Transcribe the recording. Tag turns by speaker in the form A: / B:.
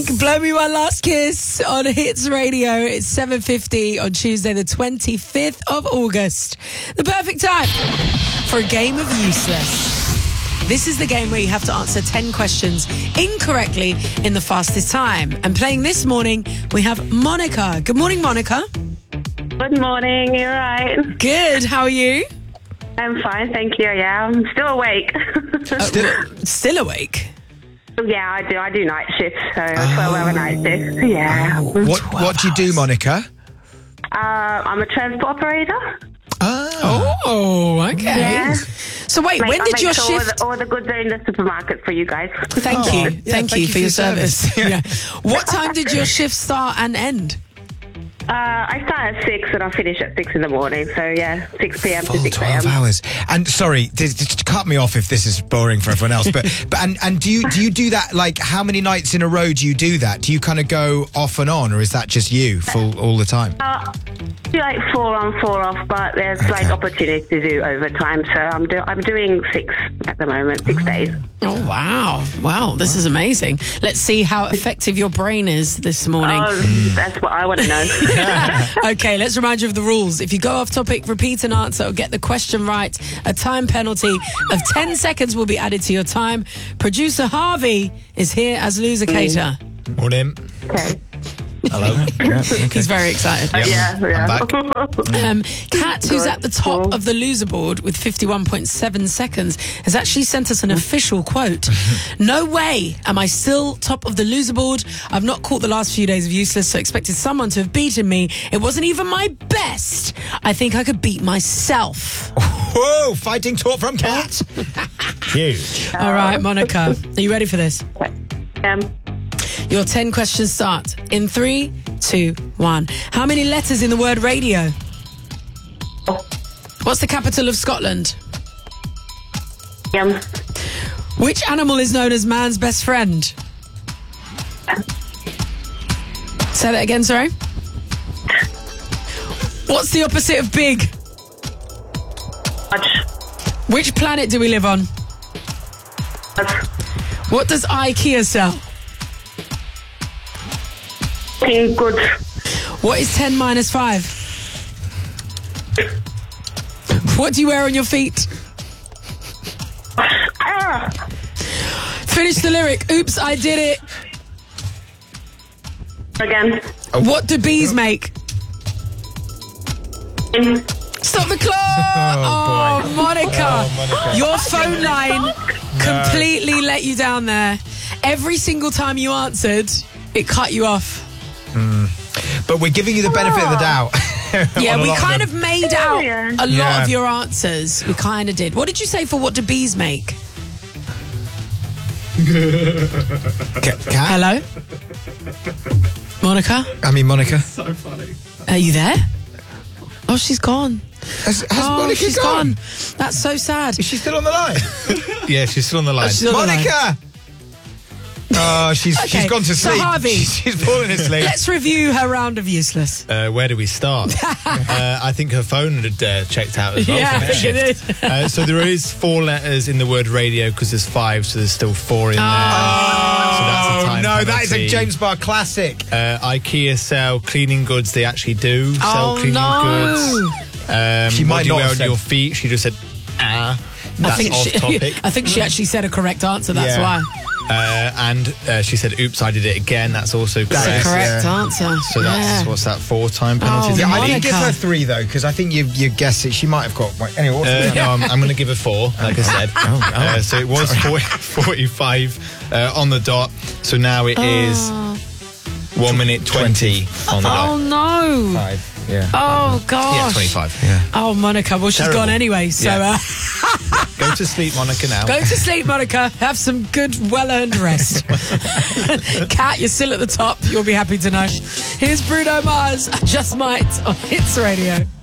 A: Blow Me One Last Kiss on Hits Radio. It's 7:50 on Tuesday, the 25th of August. The perfect time for a game of Useless. This is the game where you have to answer 10 questions incorrectly in the fastest time. And playing this morning, we have Monica. Good morning, Monica.
B: Good morning, you're right.
A: Good, how are you?
B: I'm fine, thank you. Yeah, I'm still awake.
A: Still awake?
B: Yeah, I do night shifts, so 12-hour night shift. Yeah.
C: What do you do, Monica?
B: I'm a transport operator.
A: Oh, okay.
B: Yeah.
A: So wait, when did your shift...
B: All the goods are in the supermarket for you guys.
A: Thank you. Thank you for your service. Yeah. What time did your shift start and end?
B: I start at 6 and I finish at 6 in the morning. So, yeah, 6 p.m. to 6 a.m.
C: 12 hours. And sorry, cut me off if this is boring for everyone else. But do you do that, like, how many nights in a row do you do that? Do you kind of go off and on, or is that just you full all the time?
B: Do like 4 on, 4 off, but there's like opportunity to do overtime. So I'm doing 6 at the moment, 6 days.
A: Oh, wow. Wow, this is amazing. Let's see how effective your brain is this morning.
B: Oh, that's what I want to know.
A: Okay, let's remind you of the rules. If you go off topic, repeat an answer or get the question right, a time penalty of 10 seconds will be added to your time. Producer Harvey is here as loser Cater.
C: Morning.
B: Okay.
C: Hello.
A: He's very excited.
B: Yeah.
C: I'm back.
A: Kat, who's at the top of the loser board with 51.7 seconds, has actually sent us an official quote. No way am I still top of the loser board. I've not caught the last few days of Useless, so expected someone to have beaten me. It wasn't even my best. I think I could beat myself.
C: Whoa, fighting talk from Kat. Huge.
A: All right, Monica, are you ready for this? Your 10 questions start in 3, 2, 1. How many letters in the word radio? What's the capital of Scotland? Which animal is known as man's best friend? Say that again, sorry. What's the opposite of big? Which planet do we live on? What does IKEA sell?
B: Good.
A: What is 10 minus 5? What do you wear on your feet? Finish the lyric. Oops, I did it.
B: Again.
A: What do bees make? Stop the clock! Oh, Monica. Your phone line completely let you down there. Every single time you answered, it cut you off.
C: But we're giving you the benefit of the doubt.
A: Yeah, we kind of made out a lot
C: Yeah.
A: of your answers. We kind of did. What did you say for what do bees make?
C: Kat?
A: Hello? Monica?
C: Monica.
D: So funny.
A: Are you there? Oh, she's gone.
C: Has Monica
A: she's gone. That's so sad.
C: Is she still on the line?
D: Yeah, she's still on the line.
A: She's on the line.
C: Monica! Oh, she's gone to
A: so
C: sleep.
A: Harvey,
C: She's fallen asleep.
A: let's review her round of Useless.
D: Where do we start? I think her phone had checked out as well.
A: Yeah,
D: for
A: I
D: that
A: think it
D: shift.
A: did.
D: So there is 4 letters in the word radio because there's 5, so there's still 4 in there. So that's a time
C: No, that is a
D: penalty.
C: James Barr classic.
D: IKEA sell cleaning goods. They actually do sell cleaning goods.
C: She
D: What
C: might
D: do you
C: not
D: wear
C: have
D: on
C: said-
D: your feet? She just said, That's off topic.
A: I think she actually said a correct answer, that's
C: Yeah.
A: why.
D: And she said, oops, I did it again. That's also correct.
A: That's a correct
C: yeah.
A: answer.
D: So that's, what's that, 4 time penalties?
A: Oh,
C: Yeah, I
A: Monica.
C: didn't give her 3 though, because I think you guessed it. She might have got. Anyway, what's the
D: No, I'm going to give her 4, like I said. So it was 45 on the dot. So now it is 1 minute 20 on the
A: Oh,
D: dot.
A: no.
C: 5? Yeah.
A: Oh, gosh.
D: Yeah, 25.
C: Yeah.
A: Oh, Monica. Well, she's
D: Terrible.
A: gone anyway, so
D: Yeah. Go to sleep, Monica, now.
A: go to sleep, Monica. Have some good, well-earned rest. Kat, you're still at the top. You'll be happy to know. Here's Bruno Mars, Just Might, on Hits Radio.